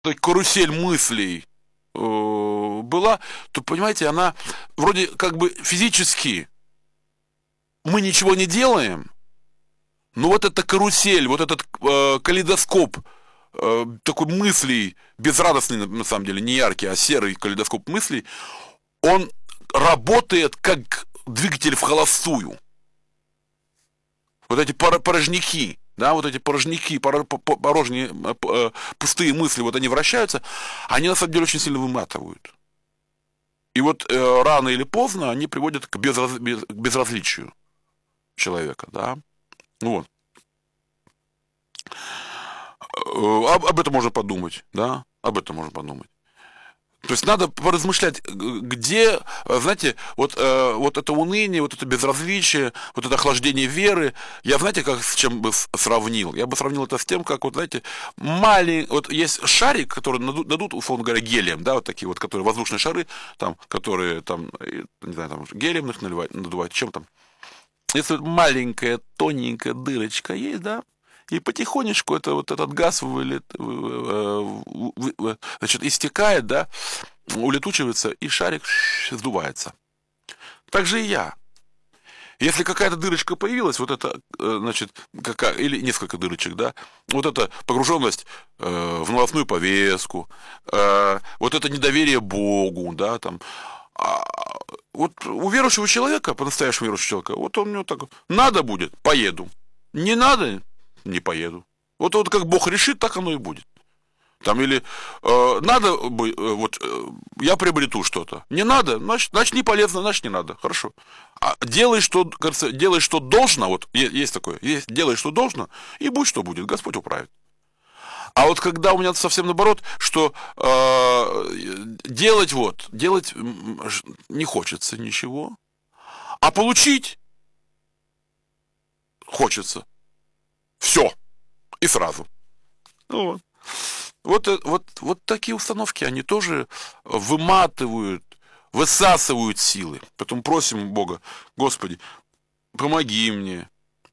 карусель мыслей была, то, понимаете, она вроде как бы физически мы ничего не делаем, но вот эта карусель, вот этот калейдоскоп такой мыслей, безрадостный, на самом деле, не яркий, а серый калейдоскоп мыслей, он работает как двигатель в холостую. Вот эти порожняки, да, вот эти порожняки, порожние, пустые мысли, вот они вращаются, они на самом деле очень сильно выматывают. И вот рано или поздно они приводят к безразличию человека, да. Вот. Об этом можно подумать, да, об этом можно подумать. То есть надо поразмышлять, где, знаете, вот это уныние, вот это безразличие, вот это охлаждение веры, я, знаете, как с чем бы сравнил? Я бы сравнил это с тем, как, вот, знаете, вот есть шарик, который дадут, условно говоря, гелием, да, вот такие вот, которые воздушные шары, там, которые, там, не знаю, там, гелием их надувают, чем там. Если маленькая, тоненькая дырочка есть, да, и потихонечку вот этот газ значит, истекает, да, улетучивается, и шарик сдувается. Так же и я. Если какая-то дырочка появилась, вот это, значит, или несколько дырочек, да, вот эта погруженность в новостную повестку, вот это недоверие Богу, да, там, вот у верующего человека, по-настоящему верующего человека, вот он у него так, надо будет, поеду, не надо, не поеду. Вот как Бог решит, так оно и будет. Там или надо, вот я приобрету что-то. Не надо, значит не полезно, значит не надо. Хорошо. А делай, что, кажется, делай, что должно, вот есть такое, делай, что должно, и будь, что будет, Господь управит. А вот когда у меня совсем наоборот, что делать не хочется ничего, а получить хочется. Все. И сразу. Ну, вот такие установки, они тоже выматывают, высасывают силы. Поэтому просим Бога, Господи, помоги мне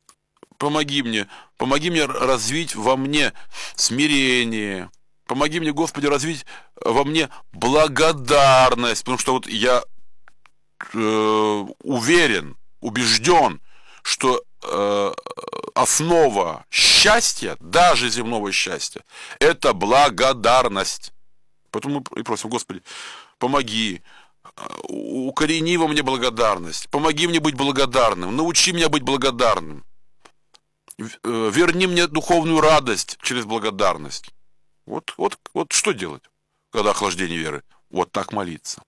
развить во мне смирение, помоги мне, Господи, развить во мне благодарность, потому что вот я уверен, убежден, что основа счастья, даже земного счастья, это благодарность. Поэтому мы и просим, Господи, помоги, укорени во мне благодарность, помоги мне быть благодарным, научи меня быть благодарным, верни мне духовную радость через благодарность. Вот что делать, когда охлаждение веры? Вот так молиться.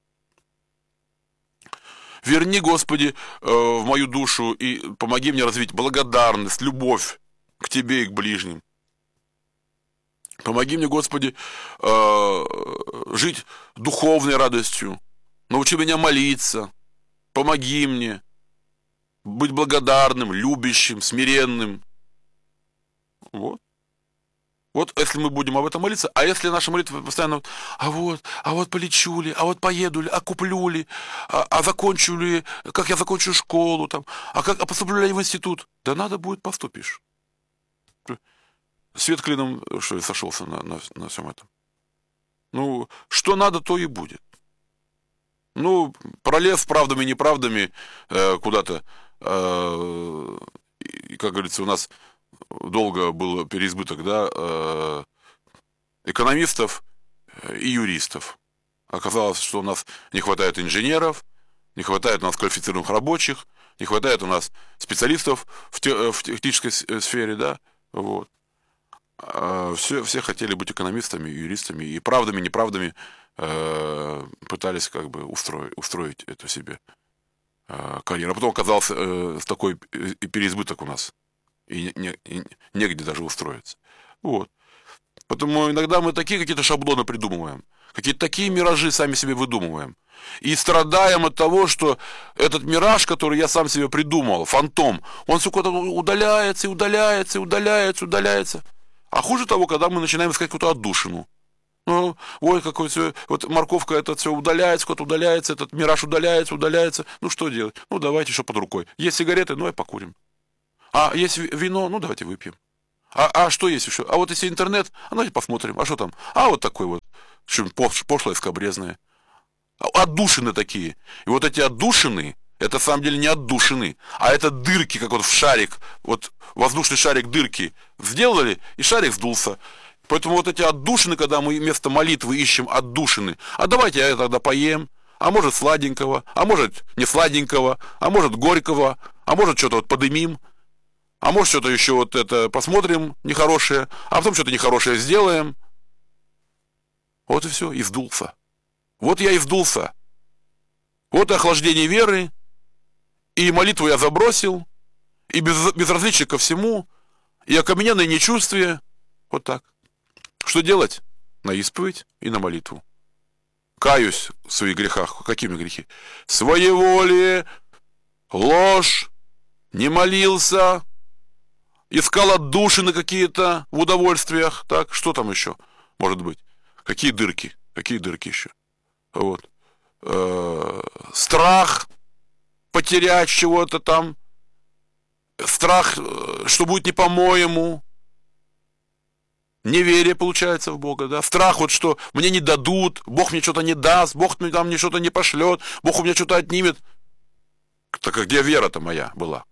Верни, Господи, в мою душу и помоги мне развить благодарность, любовь к Тебе и к ближним. Помоги мне, Господи, жить духовной радостью. Научи меня молиться. Помоги мне быть благодарным, любящим, смиренным. Вот если мы будем об этом молиться, а если наша молитва постоянно, а вот полечу ли, а вот поеду ли, а куплю ли, а закончу ли, как я закончу школу, там, а поступлю ли я в институт, да надо будет, поступишь. Свет клином, что ли, сошелся на всем этом. Ну, что надо, то и будет. Ну, пролез правдами, неправдами куда-то, и, как говорится, у нас долго был переизбыток, да, экономистов и юристов. Оказалось, что у нас не хватает инженеров, не хватает у нас квалифицированных рабочих, не хватает у нас специалистов в технической сфере, да, вот. Все хотели быть экономистами, юристами, и правдами, неправдами пытались как бы устроить это себе карьеру. А потом оказался такой переизбыток у нас. И негде даже устроиться. Вот. Поэтому иногда мы такие какие-то шаблоны придумываем, какие-то такие миражи сами себе выдумываем. И страдаем от того, что этот мираж, который я сам себе придумал, фантом, он все куда-то удаляется, и удаляется, и удаляется, удаляется. А хуже того, когда мы начинаем искать какую-то отдушину. Ну, ой, какой все, вот морковка, это все удаляется, куда-то удаляется, этот мираж удаляется. Ну, что делать? Ну, давайте еще под рукой. Есть сигареты, ну и покурим. А есть вино, ну давайте выпьем. А что есть еще? А вот если интернет, а давайте посмотрим. А что там? А вот такой вот. Что-нибудь пошлое, скабрезное. Отдушины такие. И вот эти отдушины, это на самом деле не отдушины, а это дырки, как вот в шарик. Вот воздушный шарик дырки сделали, и шарик сдулся. Поэтому вот эти отдушины, когда мы вместо молитвы ищем отдушины, а давайте я тогда поем, а может сладенького, а может не сладенького, а может горького, а может что-то вот подымим, а может что-то еще вот это посмотрим нехорошее, а потом что-то нехорошее сделаем. Вот и все, и сдулся. Вот я и сдулся. Вот и охлаждение веры, и молитву я забросил, и безразличие ко всему, и окамененное нечувствие. Вот так. Что делать? На исповедь и на молитву. Каюсь в своих грехах. Какими грехи? Своеволие, ложь, не молился, искал отдушины какие-то в удовольствиях. Так, что там еще может быть? Какие дырки? Какие дырки еще? Вот. Страх потерять чего-то там. Страх, что будет не по-моему. Неверие получается в Бога, да. Страх вот, что мне не дадут, Бог мне что-то не даст, Бог мне там мне что-то не пошлет, Бог у меня что-то отнимет. Так а где вера-то моя была?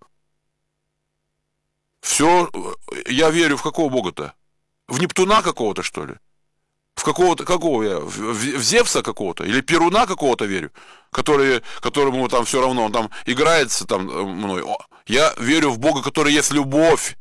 Все, я верю в какого Бога-то? В Нептуна какого-то, что ли? В какого-то, какого я? В Зевса какого-то? Или Перуна какого-то верю? Которому там все равно, он там играется там мной. Я верю в Бога, который есть любовь.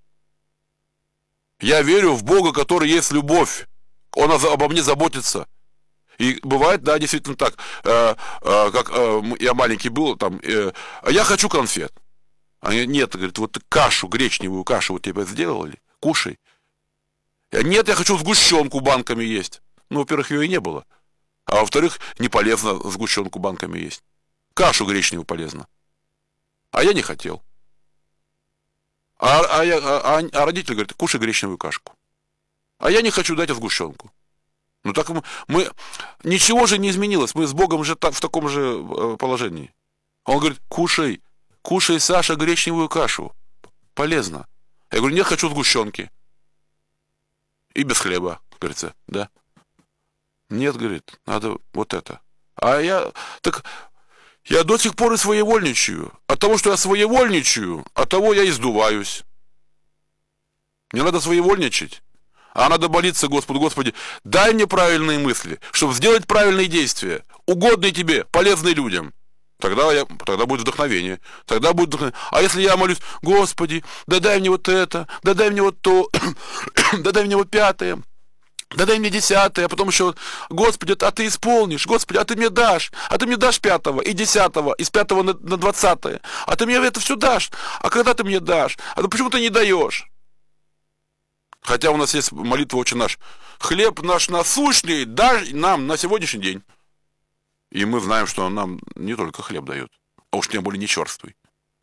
Я верю в Бога, который есть любовь. Он обо мне заботится. И бывает, да, действительно так. Как я маленький был, там, я хочу конфет. А нет, говорит, вот кашу, гречневую кашу вот тебе сделали, кушай. Нет, я хочу сгущенку банками есть. Ну, во-первых, ее и не было. А во-вторых, не полезно сгущенку банками есть. Кашу гречневую полезно. А я не хотел. А родитель говорит, кушай гречневую кашку. А я не хочу дать сгущенку. Ну так мы ничего же не изменилось. Мы с Богом же в таком же положении. Он говорит, кушай, Саша, гречневую кашу. Полезно. Я говорю, нет, хочу сгущенки. И без хлеба, говорится, да. Нет, говорит, надо вот это. Я до сих пор и своевольничаю. От того, что я своевольничаю, от того я и сдуваюсь. Не надо своевольничать, а надо молиться Господу. Господи, дай мне правильные мысли, чтобы сделать правильные действия, угодные тебе, полезные людям. Тогда будет вдохновение. А если я молюсь, Господи, да дай мне вот это, да дай мне вот то, да дай мне вот пятое, да дай мне 10-е, а потом еще, Господи, а ты исполнишь, Господи, а ты мне дашь 5-го и 10-го, и с 5-го на 20-е, а ты мне это все дашь, а когда ты мне дашь, а ты почему ты не даешь? Хотя у нас есть молитва «Отче наш», хлеб наш насущный дай нам на сегодняшний день. И мы знаем, что он нам не только хлеб дает, а уж тем более не черствый.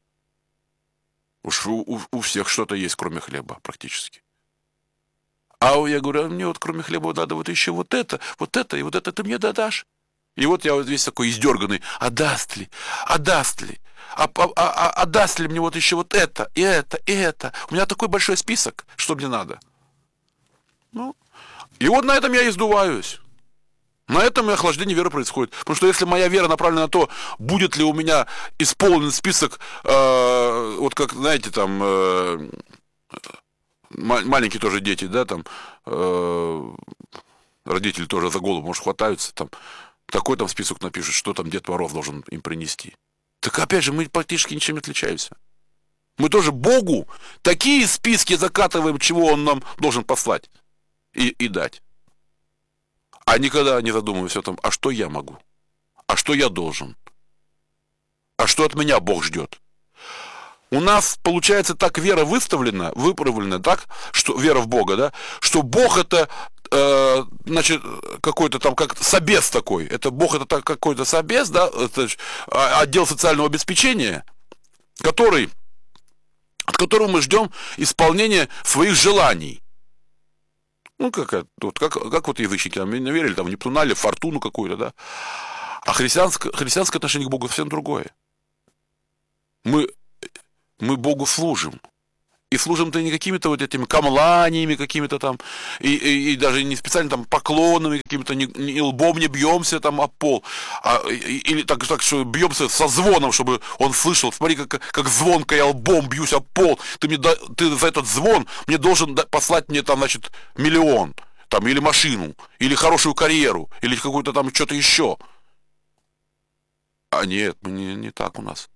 Уж у всех что-то есть, кроме хлеба, практически. А я говорю, мне вот кроме хлеба надо вот еще вот это, и вот это ты мне дадашь. И вот я вот весь такой издерганный, а даст ли, а даст ли мне вот еще вот это, и это, и это. У меня такой большой список, что мне надо. Ну, и вот на этом я и сдуваюсь. На этом и охлаждение веры происходит. Потому что если моя вера направлена на то, будет ли у меня исполнен список, вот как, знаете, там, маленькие тоже дети, да, там, родители тоже за голову, может, хватаются, там, такой там список напишут, что там Дед Мороз должен им принести. Так опять же, мы практически ничем не отличаемся. Мы тоже Богу такие списки закатываем, чего Он нам должен послать и дать. А никогда не задумываемся о том, а что я могу? А что я должен? А что от меня Бог ждет? У нас, получается, так вера выправлена так, что вера в Бога, да, что Бог это, значит, какой-то там, как собес такой. Это Бог это так, какой-то собес, да, это отдел социального обеспечения, от которого мы ждем исполнения своих желаний. Ну, как вот язычники там верили, там, в Нептуна или в фортуну какую-то, да. А христианское отношение к Богу совсем другое. Мы Богу служим. И служим-то не какими-то вот этими камланиями какими-то там, и даже не специально там поклонами какими-то, не лбом не бьемся там об пол, или так, что бьемся со звоном, чтобы он слышал. Смотри, как звонко я лбом бьюсь об пол. Ты за этот звон мне должен послать мне там, значит, 1 миллион, там, или машину, или хорошую карьеру, или какую-то там что-то еще. А нет, не так у нас.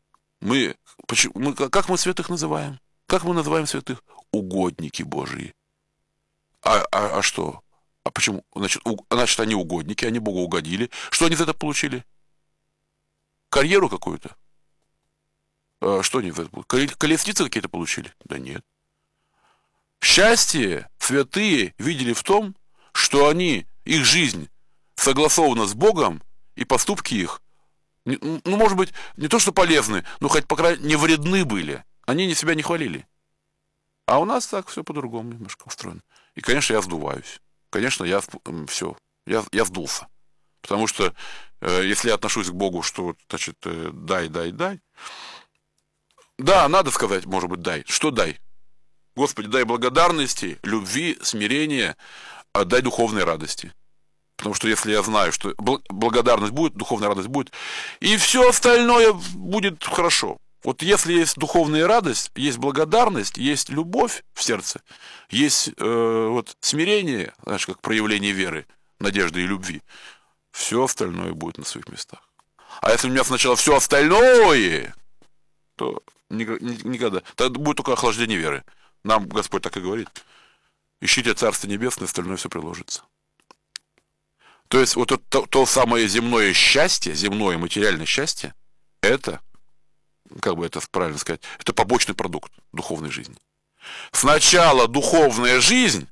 Как мы святых называем? Как мы называем святых? Угодники Божии. А что? А почему? Значит, они угодники, они Богу угодили. Что они за это получили? Карьеру какую-то? Что они за это получили? Колесницы какие-то получили? Да нет. Счастье святые видели в том, что их жизнь согласована с Богом, и поступки их, ну, может быть, не то что полезны, но хоть, по крайней мере, не вредны были. Они себя не хвалили. А у нас так все по-другому немножко устроено. И, конечно, я сдуваюсь. Конечно, я сдулся. Потому что, если я отношусь к Богу, что, значит, дай. Да, надо сказать, может быть, дай. Что дай? Господи, дай благодарности, любви, смирения, дай духовной радости. Потому что если я знаю, что благодарность будет, духовная радость будет, и все остальное будет хорошо. Вот если есть духовная радость, есть благодарность, есть любовь в сердце, есть вот смирение, знаешь, как проявление веры, надежды и любви, все остальное будет на своих местах. А если у меня сначала все остальное, то никогда. Тогда будет только охлаждение веры. Нам Господь так и говорит. Ищите Царство Небесное, остальное все приложится. То есть вот то самое земное счастье, земное материальное счастье, это, как бы это правильно сказать, это побочный продукт духовной жизни. Сначала духовная жизнь,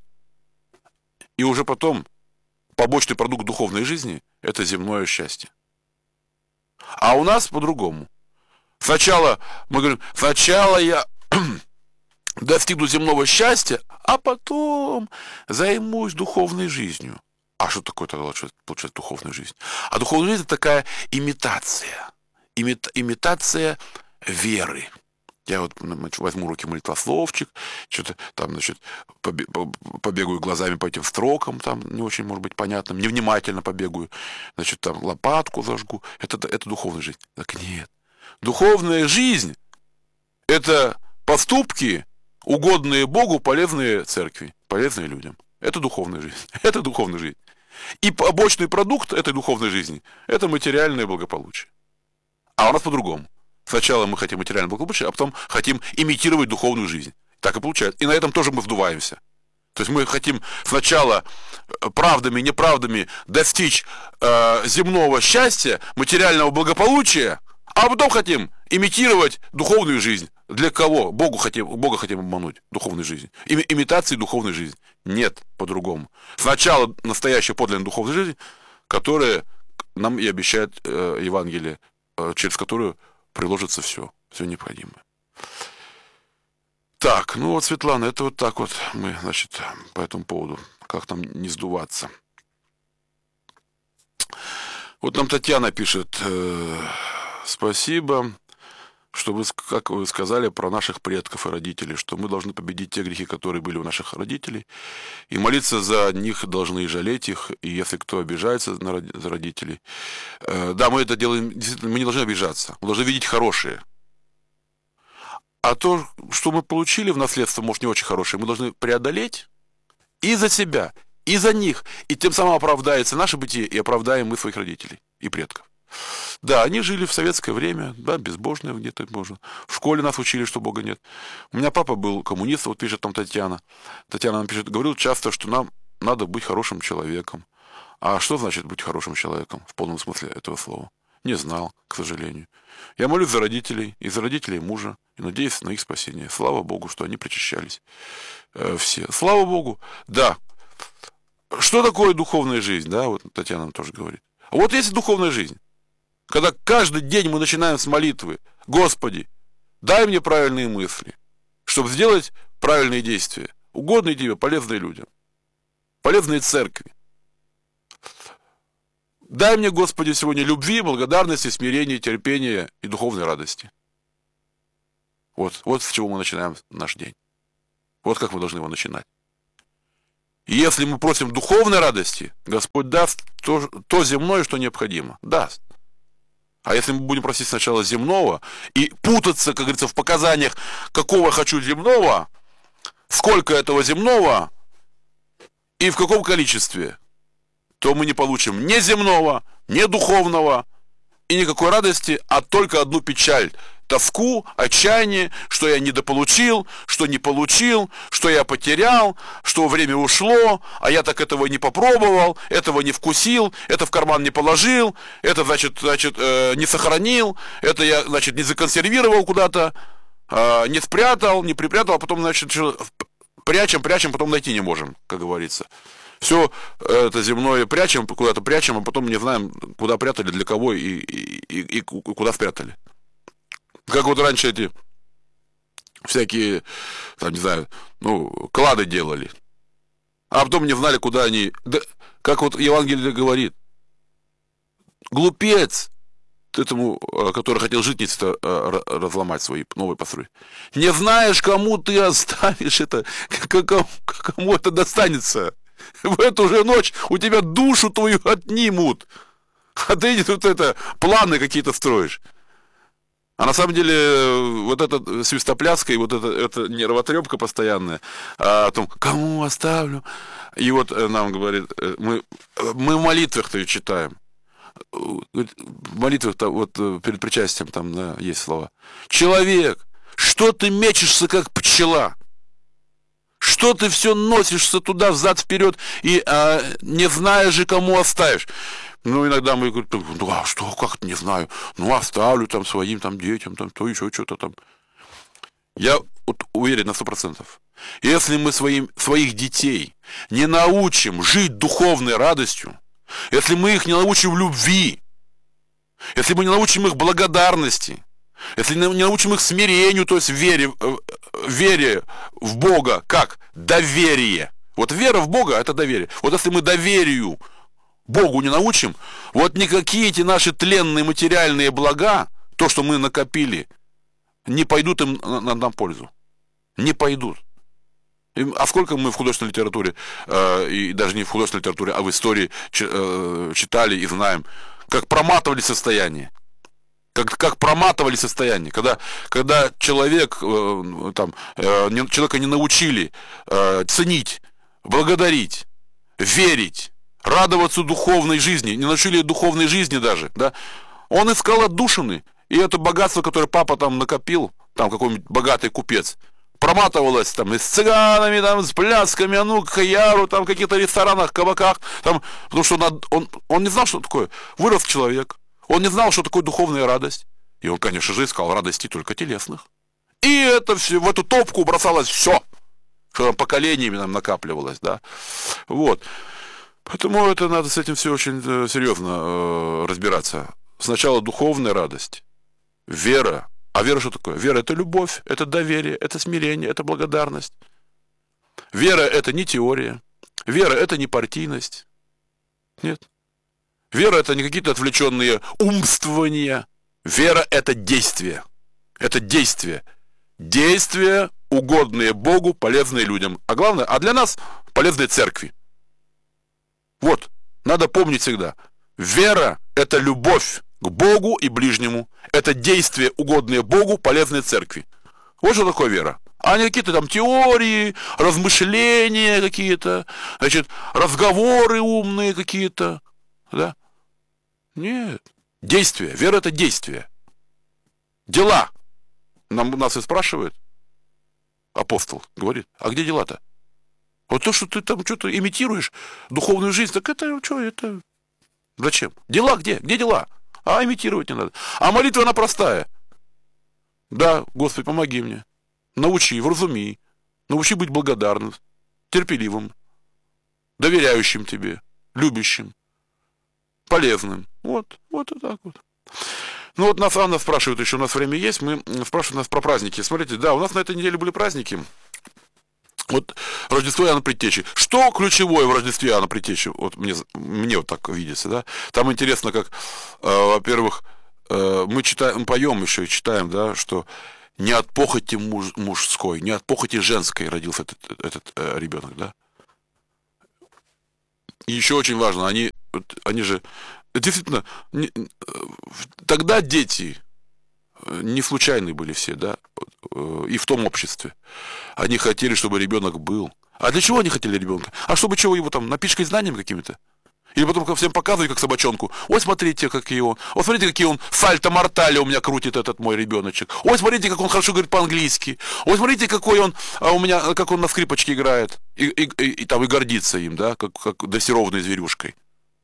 и уже потом побочный продукт духовной жизни – это земное счастье. А у нас по-другому. Сначала мы говорим, сначала я достигну земного счастья, а потом займусь духовной жизнью. А что такое тогда получается духовная жизнь? А духовная жизнь – это такая имитация. Имитация веры. Я вот возьму в руки молитвословчик, что-то там, значит, побегаю глазами по этим строкам, там не очень, может быть, понятным, невнимательно побегаю, значит, там лопатку зажгу. Это духовная жизнь. Так нет. Духовная жизнь – это поступки, угодные Богу, полезные церкви, полезные людям. Это духовная жизнь. Это духовная жизнь. И побочный продукт этой духовной жизни – это материальное благополучие. А у нас по-другому. Сначала мы хотим материальное благополучие, а потом хотим имитировать духовную жизнь. Так и получается. И на этом тоже мы вдуваемся. То есть мы хотим сначала правдами, неправдами достичь земного счастья, материального благополучия, а потом хотим имитировать духовную жизнь. Для кого? Бога хотим обмануть, духовной жизнь. Имитации духовной жизни. Нет, по-другому. Сначала настоящая подлинная духовная жизнь, которая нам и обещает Евангелие, через которую приложится все необходимое. Так, ну вот, Светлана, это вот так вот мы, значит, по этому поводу, как нам не сдуваться. Вот нам Татьяна пишет, спасибо, что вы, как вы сказали про наших предков и родителей, что мы должны победить те грехи, которые были у наших родителей, и молиться за них должны и жалеть их, и если кто обижается за родителей. Да, мы это делаем, действительно, мы не должны обижаться, мы должны видеть хорошее. А то, что мы получили в наследство, может, не очень хорошее, мы должны преодолеть и за себя, и за них, и тем самым оправдается наше бытие, и оправдаем мы своих родителей и предков. Да, они жили в советское время, да, безбожные где-то можно. В школе нас учили, что Бога нет. У меня папа был коммунист, вот пишет там Татьяна. Татьяна нам пишет, говорил часто, что нам надо быть хорошим человеком. А что значит быть хорошим человеком в полном смысле этого слова? Не знал, к сожалению. Я молюсь за родителей, и за родителей мужа, и надеюсь на их спасение. Слава Богу, что они причащались все. Слава Богу, да. Что такое духовная жизнь, да, вот Татьяна нам тоже говорит. Вот есть духовная жизнь. Когда каждый день мы начинаем с молитвы: Господи, дай мне правильные мысли, чтобы сделать правильные действия, угодные тебе, полезные людям, полезные церкви. Дай мне, Господи, сегодня любви, благодарности, смирения, терпения и духовной радости. Вот с чего мы начинаем наш день. Вот как мы должны его начинать. И если мы просим духовной радости, Господь даст то земное, что необходимо. Даст. А если мы будем просить сначала земного и путаться, как говорится, в показаниях, какого хочу земного, сколько этого земного и в каком количестве, то мы не получим ни земного, ни духовного и никакой радости, а только одну печаль, тоску, отчаяние, что я недополучил, что не получил, что я потерял, что время ушло, а я так этого не попробовал, этого не вкусил, это в карман не положил, это, значит, не сохранил, это я, значит, не законсервировал куда-то, не спрятал, не припрятал, а потом, значит, прячем, потом найти не можем, как говорится. Все это земное прячем, куда-то прячем, а потом не знаем, куда прятали, для кого и куда спрятали. Как вот раньше эти всякие, там, не знаю, клады делали. А потом не знали, куда они... Да, как вот Евангелие говорит. Глупец этому, который хотел житницы разломать свои, новые построить. Не знаешь, кому ты оставишь это, кому это достанется. В эту же ночь у тебя душу твою отнимут. А ты тут планы какие-то строишь. А на самом деле, вот эта свистопляска и вот эта нервотрепка постоянная о том, кому оставлю. И вот нам говорит, мы в молитвах-то читаем. В молитвах-то вот перед причастием там, да, есть слова. Человек, что ты мечешься, как пчела? Что ты все носишься туда, взад-вперед, и не знаешь же, кому оставишь? Иногда мы говорим, а что, как это, не знаю, оставлю там своим там детям, там, то еще что-то там. Я вот уверен на 100%. Если мы своих детей не научим жить духовной радостью, если мы их не научим любви, если мы не научим их благодарности, если не научим их смирению, то есть вере в Бога, как? Доверие. Вот вера в Бога – это доверие. Вот если мы доверию Богу не научим, вот никакие эти наши тленные материальные блага, то, что мы накопили, не пойдут им на пользу. Не пойдут. А сколько мы в художественной литературе, и даже не в художественной литературе, а в истории читали и знаем, как проматывали состояние. Как проматывали состояние, когда человека не научили ценить, благодарить, верить, радоваться духовной жизни, не научили духовной жизни даже, да, он искал отдушины, и это богатство, которое папа там накопил, там какой-нибудь богатый купец, проматывалось там и с цыганами, там, с плясками, хаяру, там, в каких-то ресторанах, кабаках, там, потому что он не знал, что такое. Вырос человек, он не знал, что такое духовная радость. И он, конечно же, искал радости только телесных. И это все, в эту топку бросалось все, что там поколениями нам накапливалось, да. Вот. Поэтому это надо с этим все очень серьезно разбираться. Сначала духовная радость, вера. А вера что такое? Вера – это любовь, это доверие, это смирение, это благодарность. Вера – это не теория. Вера – это не партийность. Нет. Вера – это не какие-то отвлеченные умствования. Вера – это действие. Это действие. Действия, угодные Богу, полезные людям. А главное, а для нас полезные церкви. Вот, надо помнить всегда. Вера – это любовь к Богу и ближнему. Это действия, угодные Богу, полезные церкви. Вот что такое вера. А не какие-то там теории, размышления какие-то, значит, разговоры умные какие-то. Да? Нет. Действие. Вера – это действие. Дела. Нас и спрашивают. Апостол говорит, а где дела-то? Вот то, что ты там что-то имитируешь, духовную жизнь, так это что, это... Зачем? Дела где? Где дела? А имитировать не надо. А молитва, она простая. Да, Господи, помоги мне. Научи, вразуми. Научи быть благодарным, терпеливым, доверяющим тебе, любящим, полезным. Вот и так вот. Ну вот нас Анна спрашивает, еще у нас время есть, спрашивают нас про праздники. Смотрите, да, у нас на этой неделе были праздники. Вот Рождество Иоанна Предтечи. Что ключевое в Рождестве Иоанна Предтечи? Вот мне вот так видится, да. Там интересно, как, во-первых, мы поем еще и читаем, да, что не от похоти мужской, не от похоти женской родился этот ребенок, да. И еще очень важно, они же действительно тогда дети не случайные были все, да, и в том обществе. Они хотели, чтобы ребенок был. А для чего они хотели ребенка? А чтобы чего его там напичкать знаниями какими-то? Или потом всем показывать, как собачонку. Ой, смотрите, какие он. Вот смотрите, какие он сальто-мортали у меня крутит этот мой ребеночек. Ой, смотрите, как он хорошо говорит по-английски. Ой, смотрите, какой он у меня, как он на скрипочке играет. И там и гордится им, да, как дрессированной зверюшкой.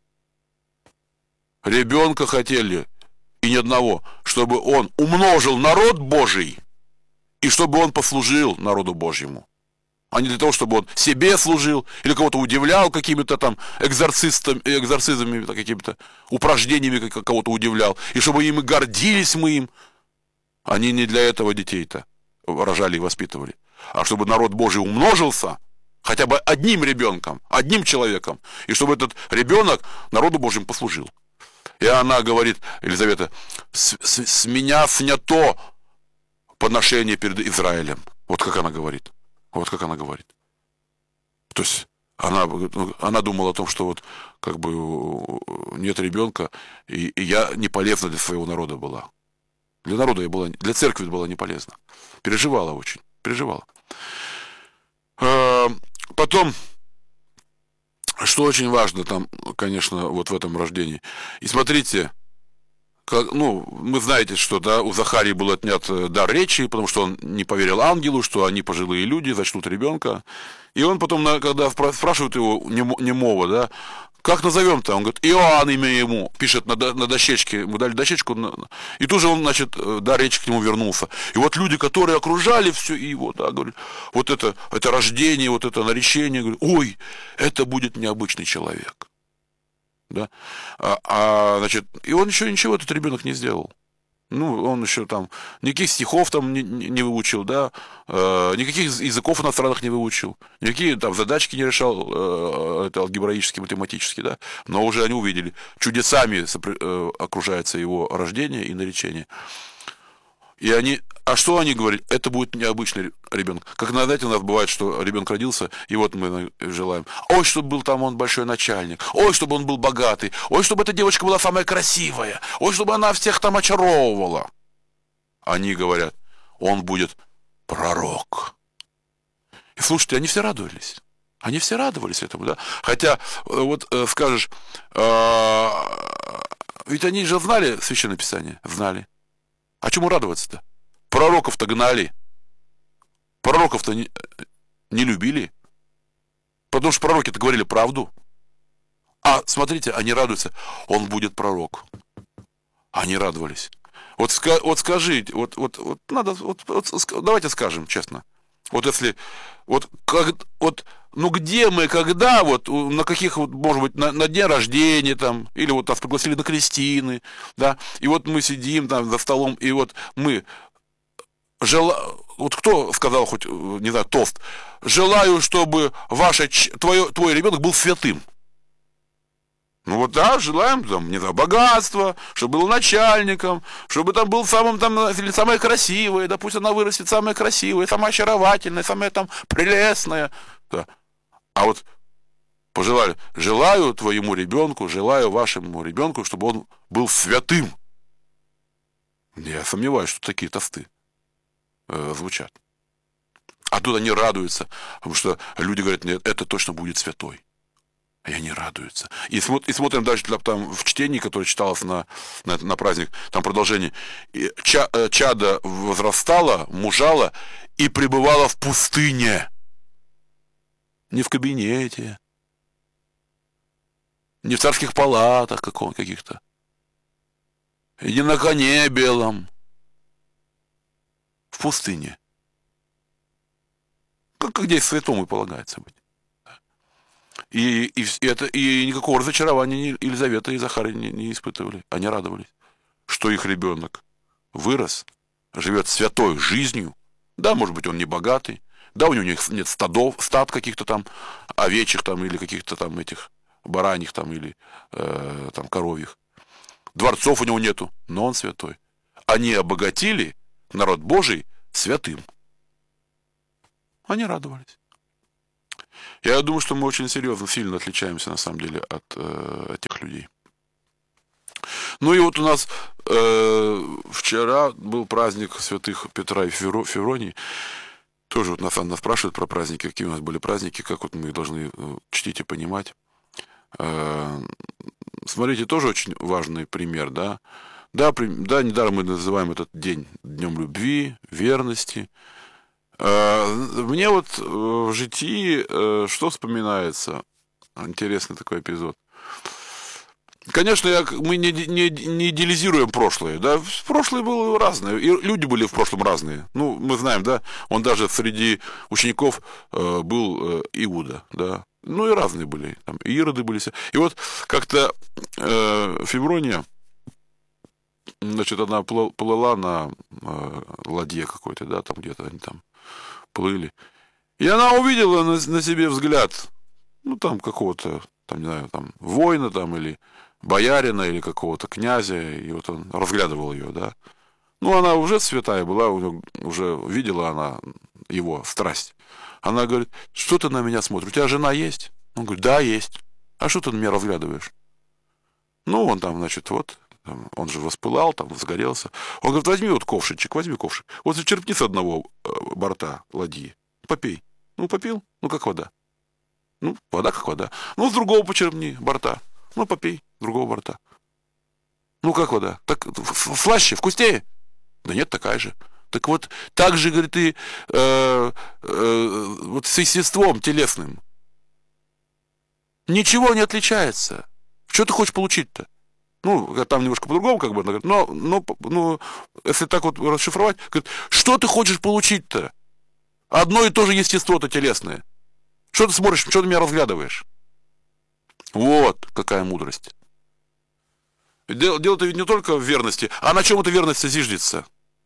Ребенка хотели, и ни одного, чтобы он умножил народ Божий, и чтобы он послужил народу Божьему. А не для того, чтобы он себе служил, или кого-то удивлял какими-то там экзорцизмами, какими-то упражнениями кого-то удивлял, и чтобы им и гордились мы им. Они не для этого детей-то рожали и воспитывали, а чтобы народ Божий умножился хотя бы одним ребенком, одним человеком, и чтобы этот ребенок народу Божьему послужил. И она говорит, Елизавета, с меня снято поношение перед Израилем. Вот как она говорит. Вот как она говорит. То есть она думала о том, что вот как бы нет ребенка, и я не полезна для своего народа была. Для народа я была, для церкви была не полезна. Переживала очень, переживала. Потом, что очень важно там, конечно, вот в этом рождении. И смотрите, мы знаете, что да, у Захарии был отнят дар речи, потому что он не поверил ангелу, что они пожилые люди, зачнут ребенка. И он потом, когда спрашивают его немого, да, как назовем-то? Он говорит, Иоанн имя ему, пишет на дощечке, ему дали дощечку, и тут же он, значит, дар речи к нему вернулся. И вот люди, которые окружали все его, да, говорят, вот это рождение, вот это наречение, говорят, ой, это будет необычный человек. Да? Значит, и он еще ничего, этот ребенок не сделал. Он еще там никаких стихов там не выучил, да, никаких языков иностранных не выучил, никакие там задачки не решал, это алгебраические, математические, да, но уже они увидели, чудесами окружается его рождение и наречение. И а что они говорят? Это будет необычный ребенок. Как, знаете, у нас бывает, что ребенок родился, и вот мы желаем, ой, чтобы был там он большой начальник, ой, чтобы он был богатый, ой, чтобы эта девочка была самая красивая, ой, чтобы она всех там очаровывала. Они говорят, он будет пророк. И слушайте, они все радовались. Они все радовались этому, да? Хотя, вот скажешь, ведь они же знали Священное Писание, знали. А чему радоваться-то? Пророков-то гнали. Пророков-то не любили. Потому что пророки-то говорили правду. А смотрите, они радуются. Он будет пророк. Они радовались. Вот скажите, надо, давайте скажем честно. Вот если, где мы, когда, на каких, может быть, на дне рождения там, или вот нас пригласили на крестины, да, и вот мы сидим там за столом, и вот мы вот кто сказал, хоть, не знаю, тост, желаю, чтобы твой ребенок был святым. Да, желаем, там, не знаю, богатства, чтобы был начальником, чтобы там был или самая красивая, да, пусть она вырастет самая красивая, самая очаровательная, самая там прелестная. Да. А вот пожелали, желаю твоему ребенку, желаю вашему ребенку, чтобы он был святым. Я сомневаюсь, что такие тосты звучат. А тут они радуются, потому что люди говорят, нет, это точно будет святой. И они радуются. И смотрим дальше там, в чтении, которое читалось на праздник, там продолжение. Чадо возрастало, мужало и пребывало в пустыне. Не в кабинете, не в царских палатах каких-то, и не на коне белом, в пустыне. Как здесь святому и полагается быть. И никакого разочарования Елизавета и Захария не испытывали. Они радовались, что их ребенок вырос, живет святой жизнью. Да, может быть, он не богатый. Да, у него нет стад каких-то там овечьих там, или каких-то там этих бараньих там, или там коровьих. Дворцов у него нету, но он святой. Они обогатили народ Божий святым. Они радовались. Я думаю, что мы очень серьезно, сильно отличаемся, на самом деле, от тех людей. Ну и вот у нас вчера был праздник святых Петра и Февронии. Тоже вот нас спрашивают про праздники, какие у нас были праздники, как вот мы должны чтить и понимать. Смотрите, тоже очень важный пример, да. Да, недаром мы называем этот день днем любви, верности. Мне вот в житии что вспоминается? Интересный такой эпизод. Конечно, мы не идеализируем прошлое, да, прошлое было разное, и люди были в прошлом разные. Ну, мы знаем, да, он даже среди учеников был Иуда, да, ну и разные были, там, и Ироды были. И вот как-то Феврония, значит, она плыла на ладье какой-то, да, там где-то они там плыли, и она увидела на себе взгляд, ну, там, какого-то, там, не знаю, там, воина, там, или боярина, или какого-то князя, и вот он разглядывал ее, да. Ну, она уже святая была, уже видела она его страсть. Она говорит: что ты на меня смотришь? У тебя жена есть? Он говорит: да, есть. А что ты на меня разглядываешь? Ну, он там, значит, вот, он же воспылал, там, сгорелся. Он говорит: возьми вот ковшичек, возьми ковшик. Вот зачерпни с одного борта ладьи, попей. Ну, попил, ну, как вода. Ну, вода как вода. Ну, с другого почерпни борта. Ну, попей, с другого борта. Ну, как вода? Так слаще, вкуснее? Да нет, такая же. Так вот, так же, говорит, и вот с естеством телесным. Ничего не отличается. Что ты хочешь получить-то? Ну, там немножко по-другому, как бы, но если так вот расшифровать, говорит, что ты хочешь получить-то? Одно и то же естество-то телесное. Что ты смотришь, что ты меня разглядываешь? Вот какая мудрость. Дело-то ведь не только в верности, а на чем эта верность зиждется?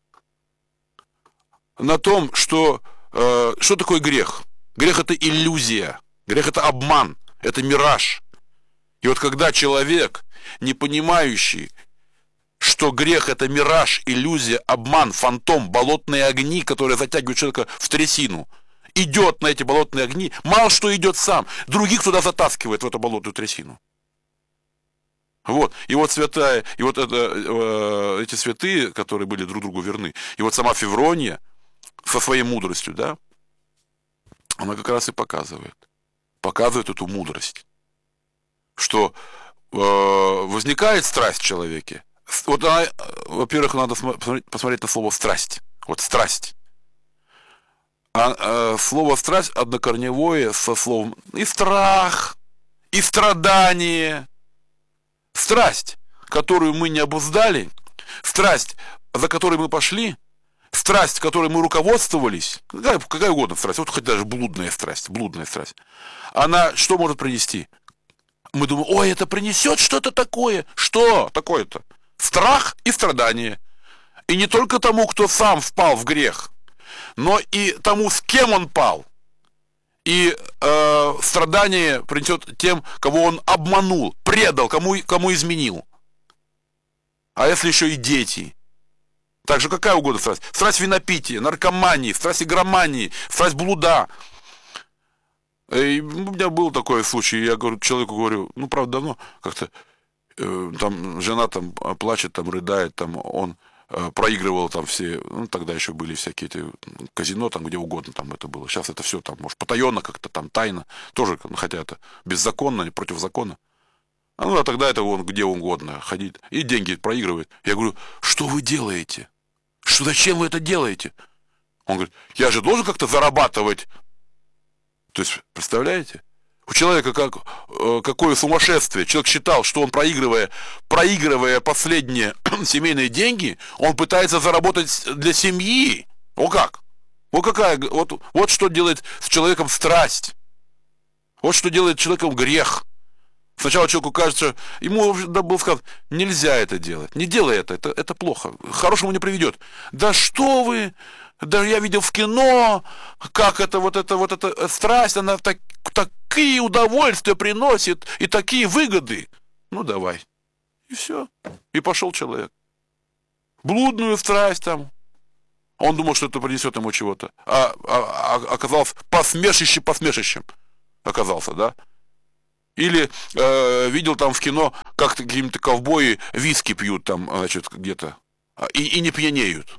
На том, что такое грех? Грех — это иллюзия, грех — это обман, это мираж. И вот когда человек, не понимающий, что грех — это мираж, иллюзия, обман, фантом, болотные огни, которые затягивают человека в трясину, идет на эти болотные огни, мало что идет сам, других туда затаскивает, в эту болотную трясину. Вот, и вот святая, и вот эти святые, которые были друг другу верны, и вот сама Феврония со своей мудростью, да, она как раз и показывает эту мудрость, что возникает страсть в человеке. Вот она, во-первых, надо посмотреть на слово страсть. Вот страсть. А слово страсть однокорневое со словом и страх, и страдание. Страсть, которую мы не обуздали, страсть, за которой мы пошли, страсть, которой мы руководствовались, какая угодно страсть, вот хоть даже блудная страсть, она что может принести? Мы думаем: ой, это принесет что-то такое. Что такое-то? Страх и страдание. И не только тому, кто сам впал в грех, но и тому, с кем он пал. И страдание принесет тем, кого он обманул, предал, кому изменил. А если еще и дети? Также какая угодно страсть. Страсть винопития, наркомании, страсть игромании, страсть блуда. И у меня был такой случай, я человеку говорю, ну, правда, давно, как-то там жена там плачет, там рыдает, там он проигрывал там все, ну, тогда еще были всякие эти казино, там где угодно там это было. Сейчас это все там, может, потаенно как-то там, тайно, тоже, хотя это беззаконно, против закона. А тогда это он где угодно ходит и деньги проигрывает. Я говорю: что вы делаете? Зачем вы это делаете? Он говорит: я же должен как-то зарабатывать. То есть, представляете? У человека какое сумасшествие. Человек считал, что он, проигрывая последние семейные деньги, он пытается заработать для семьи. как? Вот что делает с человеком страсть. Вот что делает с человеком грех. Сначала человеку кажется, ему было сказано: нельзя это делать, не делай это плохо, к хорошему не приведет. Да что вы, да я видел в кино, как эта страсть, она такие удовольствия приносит и такие выгоды. Ну давай. И все. И пошел человек. Блудную страсть там, Он думал, что это принесет ему чего-то. Оказалось посмешищем оказался, да. Или видел там в кино, как какие-то ковбои виски пьют там, значит, где-то, и не пьянеют.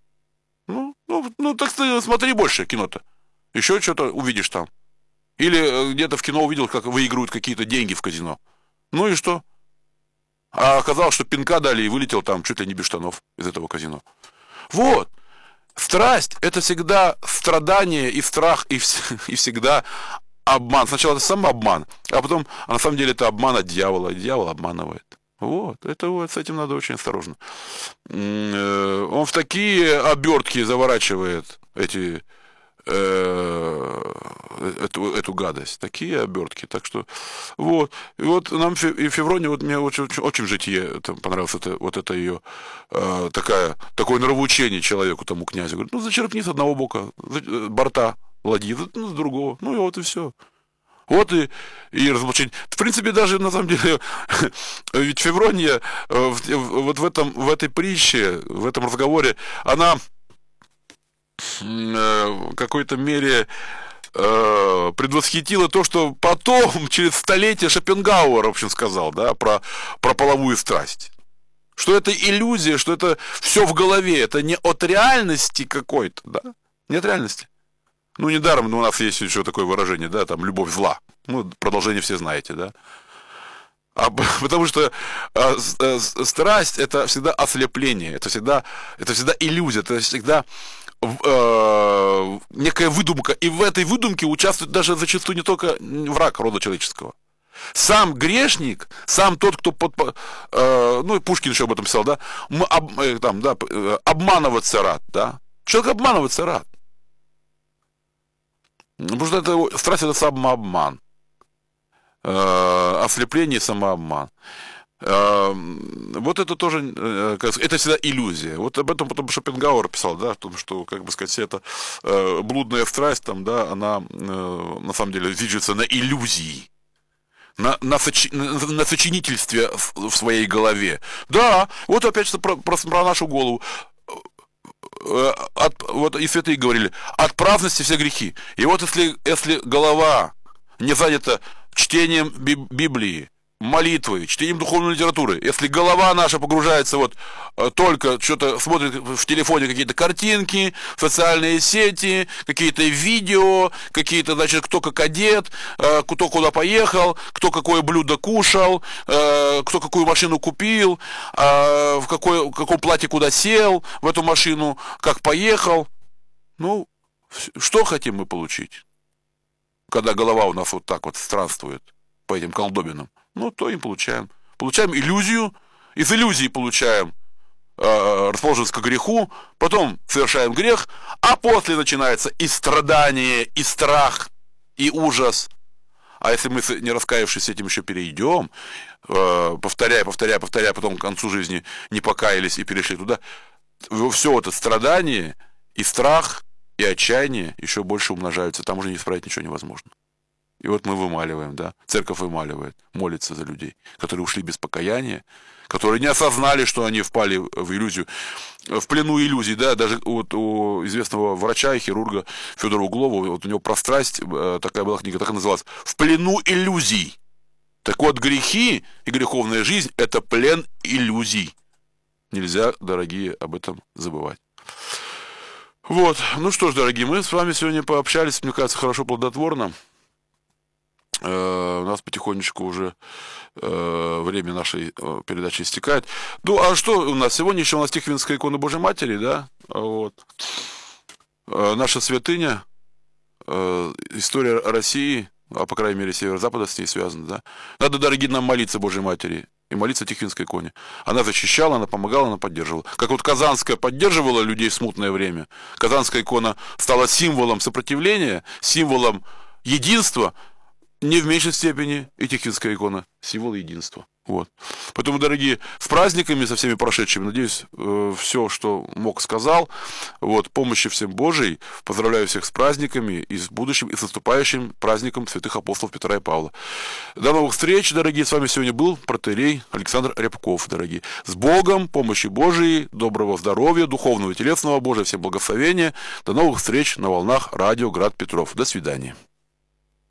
Так ты смотри больше кино-то. Еще что-то увидишь там. Или где-то в кино увидел, как выигрывают какие-то деньги в казино. Ну и что? А оказалось, что пинка дали и вылетел там чуть ли не без штанов из этого казино. Вот. Страсть – это всегда страдание и страх, и всегда обман. Сначала это самообман, а потом, на самом деле, это обман от дьявола, и дьявол обманывает. Вот, это вот, с этим надо очень осторожно. Он в такие обертки заворачивает эту гадость, такие обертки. Так что, вот. И вот нам и Феврония, вот мне очень в житие понравилось это ее такое нравоучение человеку, тому князю. Говорит, зачерпни с одного бока борта ладьи, с другого. И вот и все. Вот и разоблачение. В принципе, даже на самом деле, ведь Феврония вот в этой притче, в этом разговоре, она в какой-то мере предвосхитила то, что потом, через столетия, Шопенгауэр, в общем, сказал, да, про половую страсть. Что это иллюзия, что это все в голове, это не от реальности какой-то, да, не от реальности. Недаром у нас есть еще такое выражение, да, там, любовь зла. Продолжение все знаете, да. Потому что страсть – это всегда ослепление, это всегда иллюзия, это всегда некая выдумка. И в этой выдумке участвует даже зачастую не только враг рода человеческого. Сам грешник, сам тот, кто и Пушкин еще об этом писал, да, обманываться рад, да. Человек обманываться рад. Потому что страсть – это самообман. Ослепление и самообман. Вот это тоже, это всегда иллюзия. Вот об этом потом Шопенгауэр писал, да, о том, что, вся эта блудная страсть, там, да, она на самом деле движется на иллюзии, на сочинительстве в своей голове. Да, вот опять же про нашу голову. Вот и святые говорили, от праздности все грехи. И вот если голова не занята чтением Библии, молитвой, чтением духовной литературы, если голова наша погружается только что-то смотрит в телефоне какие-то картинки, социальные сети, какие-то видео, какие-то, значит, кто как одет, кто куда поехал, кто какое блюдо кушал, кто какую машину купил, в каком платье куда сел в эту машину, как поехал. Что хотим мы получить, когда голова у нас вот так вот странствует по этим колдобинам? То и получаем. Получаем иллюзию, из иллюзии получаем расположенность к греху, потом совершаем грех, а после начинается и страдание, и страх, и ужас. А если мы, не раскаявшись, с этим еще перейдем, повторяя, потом к концу жизни не покаялись и перешли туда, все это страдание, и страх, и отчаяние еще больше умножаются, там уже не исправить ничего невозможно. И вот мы вымаливаем, да, церковь вымаливает, молится за людей, которые ушли без покаяния, которые не осознали, что они впали в иллюзию, в плену иллюзий, да, даже вот у известного врача и хирурга Федора Углова, вот у него про страсть такая была книга, так и называлась, «В плену иллюзий». Так вот, грехи и греховная жизнь – это плен иллюзий. Нельзя, дорогие, об этом забывать. Вот, что ж, дорогие, мы с вами сегодня пообщались, мне кажется, хорошо, плодотворно. У нас потихонечку уже время нашей передачи истекает. А что у нас? Сегодня еще у нас Тихвинская икона Божьей Матери, да? Вот. Наша святыня, история России, по крайней мере, северо-запада с ней связана, да? Надо, дорогие, нам молиться Божьей Матери и молиться Тихвинской иконе. Она защищала, она помогала, она поддерживала. Как вот Казанская поддерживала людей в смутное время, Казанская икона стала символом сопротивления, символом единства. не в меньшей степени и Тихвинская икона, символ единства. Вот. Поэтому, дорогие, с праздниками, со всеми прошедшими, надеюсь, все, что мог, сказал. Вот, помощи всем Божией. Поздравляю всех с праздниками и с будущим, и с наступающим праздником святых апостолов Петра и Павла. До новых встреч, дорогие. С вами сегодня был протоиерей Александр Рябков, дорогие. С Богом, помощи Божией, доброго здоровья, духовного и телесного Божия, всем благословения. До новых встреч на волнах радио Град Петров. До свидания.